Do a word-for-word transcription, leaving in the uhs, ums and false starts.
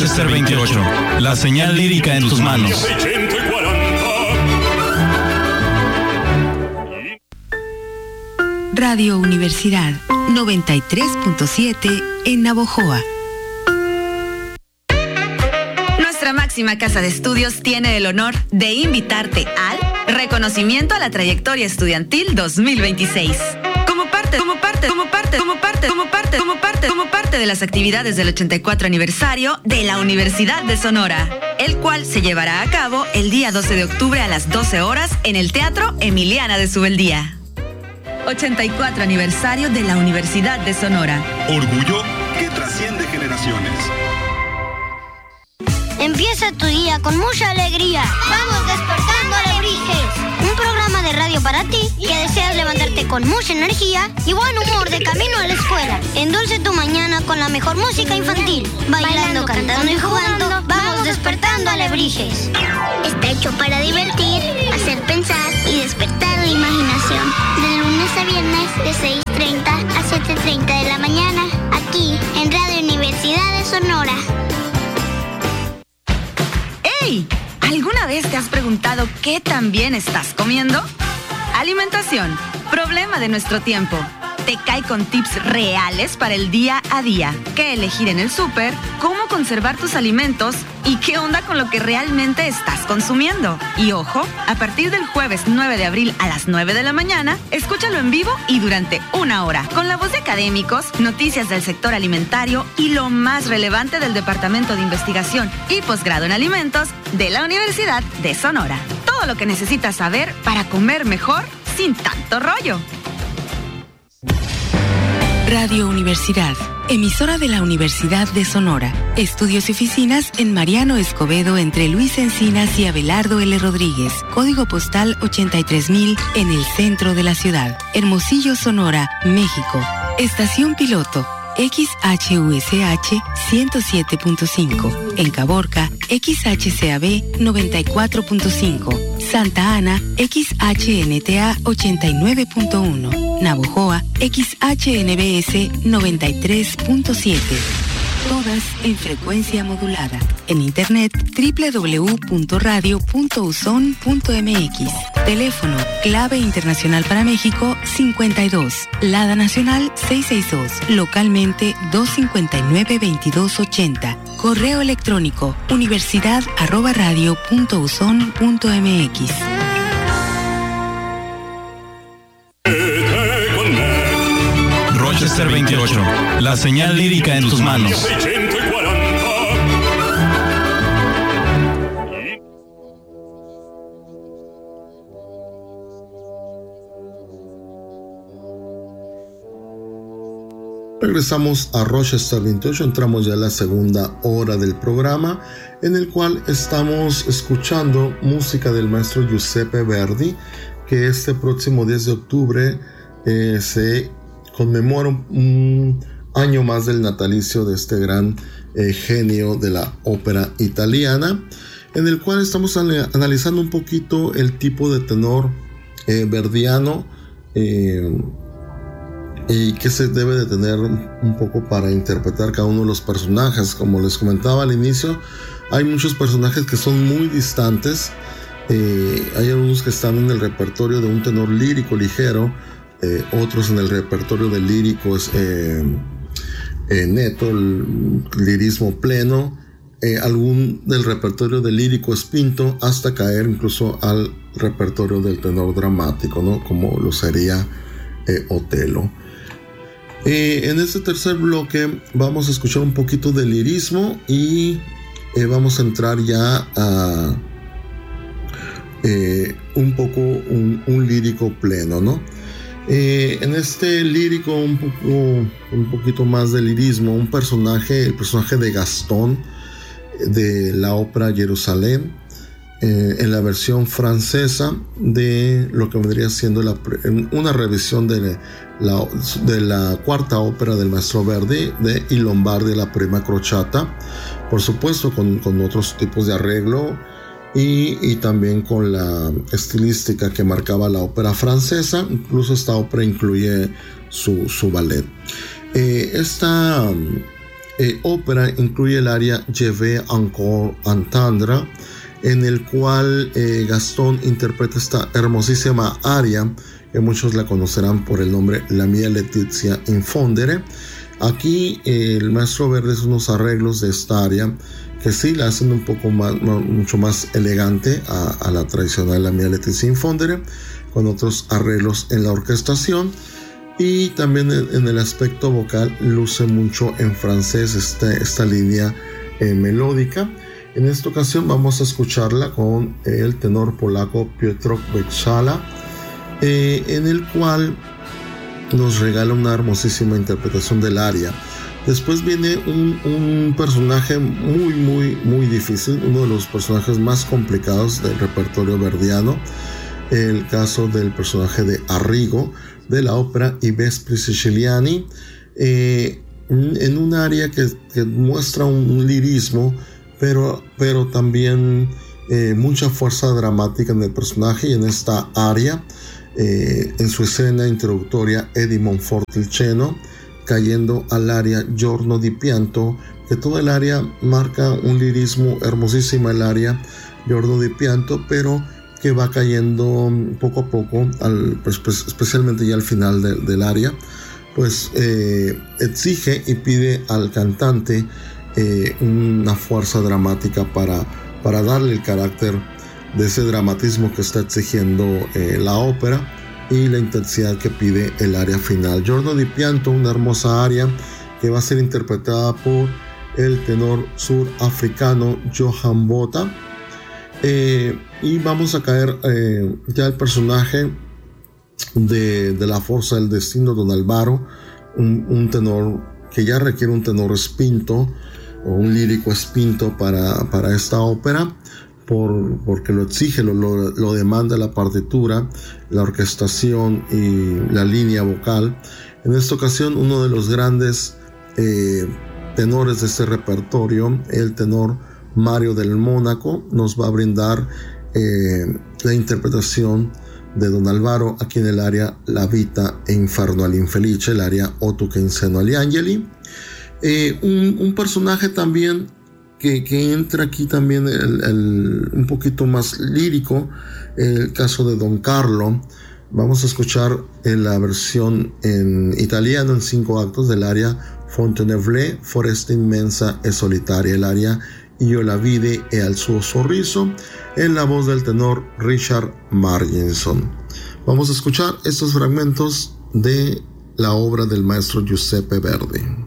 Rochester veintiocho, la señal lírica en tus manos. Radio Universidad noventa y tres punto siete en Navojoa. Nuestra máxima casa de estudios tiene el honor de invitarte al reconocimiento a la trayectoria estudiantil dos mil veintiséis. Como parte, como parte, como parte, como parte, como parte, como parte, como parte de las actividades del ochenta y cuatro aniversario de la Universidad de Sonora, el cual se llevará a cabo el día doce de octubre a las doce horas en el Teatro Emiliana de Subeldía. ochenta y cuatro aniversario de la Universidad de Sonora. Orgullo que trasciende generaciones. Empieza tu día con mucha alegría. Vamos despertando alebrijes. Un programa de radio para ti que deseas levantarte con mucha energía y buen humor de camino a la escuela. Endulce tu mañana con la mejor música infantil. Bailando, cantando y jugando, vamos despertando alebrijes. Está hecho para divertir, hacer pensar y despertar la imaginación. De lunes a viernes de seis treinta a siete treinta de la mañana, aquí en Radio Universidad de Sonora. ¡Hey! ¿Alguna vez te has preguntado qué tan bien estás comiendo? Alimentación, problema de nuestro tiempo. Te cae con tips reales para el día a día. ¿Qué elegir en el súper? ¿Cómo conservar tus alimentos? ¿Y qué onda con lo que realmente estás consumiendo? Y ojo, a partir del jueves nueve de abril a las nueve de la mañana, escúchalo en vivo y durante una hora, con la voz de académicos, noticias del sector alimentario y lo más relevante del Departamento de Investigación y Posgrado en Alimentos de la Universidad de Sonora. Todo lo que necesitas saber para comer mejor sin tanto rollo. Radio Universidad, emisora de la Universidad de Sonora. Estudios y oficinas en Mariano Escobedo entre Luis Encinas y Abelardo L. Rodríguez. Código postal ochenta y tres mil en el centro de la ciudad. Hermosillo, Sonora, México. Estación piloto X H U S H ciento siete punto cinco. En Caborca, X H C A B noventa y cuatro punto cinco. Santa Ana, X H N T A ochenta y nueve punto uno. Navojoa, X H N B S noventa y tres punto siete. Todas en frecuencia modulada. En internet, doble u doble u doble u punto radio punto uson punto m x. Teléfono, clave internacional para México cincuenta y dos. Lada nacional seiscientos sesenta y dos. Localmente doscientos cincuenta y nueve veintidós ochenta. Correo electrónico, universidad arroba radio punto uson punto m x. Rochester veintiocho, la señal lírica en tus manos. Regresamos a Rochester veintiocho, entramos ya a la segunda hora del programa, en el cual estamos escuchando música del maestro Giuseppe Verdi, que este próximo diez de octubre eh, se conmemora un año más del natalicio de este gran eh, genio de la ópera italiana, en el cual estamos an- analizando un poquito el tipo de tenor eh, verdiano eh, y qué se debe de tener un poco para interpretar cada uno de los personajes. Como les comentaba al inicio, hay muchos personajes que son muy distantes. Eh, hay algunos que están en el repertorio de un tenor lírico ligero, eh, otros en el repertorio de líricos eh, eh, neto, el lirismo pleno, eh, algún del repertorio de lírico espinto, hasta caer incluso al repertorio del tenor dramático, ¿no? Como lo sería eh, Otelo. Eh, en este tercer bloque vamos a escuchar un poquito de lirismo y eh, vamos a entrar ya a eh, un poco un, un lírico pleno, ¿no? Eh, en este lírico un poco un poquito más de lirismo, un personaje, el personaje de Gastón de la ópera Jerusalén, eh, en la versión francesa de lo que vendría siendo la, una revisión de la, de la cuarta ópera del maestro Verdi, de I Lombardi, la prima crociata, por supuesto con, con otros tipos de arreglo y, y también con la estilística que marcaba la ópera francesa. Incluso esta ópera incluye su, su ballet. Eh, esta eh, ópera incluye el aria Je vais encore entendre, en el cual eh, Gastón interpreta esta hermosísima aria, que muchos la conocerán por el nombre La mia Letizia infondere. Aquí eh, el maestro Verdi hace unos arreglos de esta aria que sí la hacen un poco más, mucho más elegante a, a la tradicional La mia Letizia infondere, con otros arreglos en la orquestación, y también en, en el aspecto vocal luce mucho en francés este, esta línea eh, melódica. En esta ocasión vamos a escucharla con el tenor polaco Piotr Beczala, eh, en el cual nos regala una hermosísima interpretación del aria. Después viene un, un personaje muy muy muy difícil, uno de los personajes más complicados del repertorio verdiano, el caso del personaje de Arrigo de la ópera I Vespri Siciliani, eh, en un aria que, que muestra un, un lirismo, pero, pero también eh, mucha fuerza dramática en el personaje. Y en esta aria, eh, en su escena introductoria, Eddie Monforte-Ilceno cayendo al aria Giorno di Pianto, que todo el aria marca un lirismo hermosísimo, el aria Giorno di Pianto, pero que va cayendo poco a poco, al, pues, pues, especialmente ya al final de, del aria, pues eh, exige y pide al cantante eh, una fuerza dramática para, para darle el carácter de ese dramatismo que está exigiendo eh, la ópera, y la intensidad que pide el aria final. Giorno di Pianto, una hermosa aria que va a ser interpretada por el tenor surafricano Johan Botha. Eh, y vamos a caer eh, ya el personaje de, de la Forza del Destino, Don Álvaro, un, un tenor que ya requiere un tenor spinto o un lírico spinto para, para esta ópera, por, porque lo exige, lo, lo, lo demanda la partitura, la orquestación y la línea vocal. En esta ocasión, uno de los grandes eh, tenores de este repertorio, el tenor Mario del Mónaco, nos va a brindar eh, la interpretación de Don Álvaro aquí en el aria La Vita e Inferno all'Infelice, el aria O tu che in seno agli angeli. Eh, un, un personaje también que, que entra aquí también el, el, un poquito más lírico, el caso de Don Carlo. Vamos a escuchar en la versión en italiano en cinco actos del aria Fontainebleau, Foresta Immensa e Solitaria, el aria Io la vidi e al suo sorriso, en la voz del tenor Richard Marginson. Vamos a escuchar estos fragmentos de la obra del maestro Giuseppe Verdi.